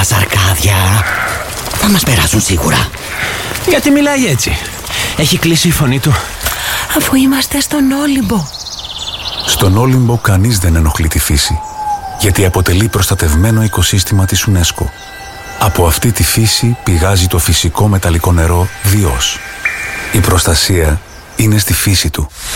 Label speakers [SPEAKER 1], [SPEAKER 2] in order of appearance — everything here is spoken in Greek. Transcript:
[SPEAKER 1] τα σαρκάδια θα μας περάσουν σίγουρα.
[SPEAKER 2] Γιατί μιλάει έτσι? Έχει κλείσει η φωνή του.
[SPEAKER 3] Αφού είμαστε στον Όλυμπο.
[SPEAKER 4] Στον Όλυμπο κανείς δεν ενοχλεί τη φύση, γιατί αποτελεί προστατευμένο οικοσύστημα της UNESCO. Από αυτή τη φύση πηγάζει το φυσικό μεταλλικό νερό Διός. Η προστασία είναι στη φύση του.